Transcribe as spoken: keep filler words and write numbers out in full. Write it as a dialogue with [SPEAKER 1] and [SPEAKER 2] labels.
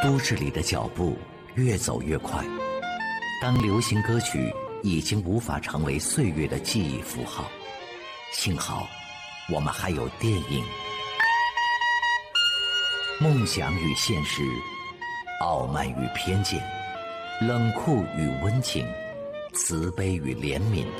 [SPEAKER 1] 都市里的脚步越走越快，当流行歌曲已经无法成为岁月的记忆符号，幸好我们还有电影。梦想与现实，傲慢与偏见，冷酷与温情，慈悲与怜悯，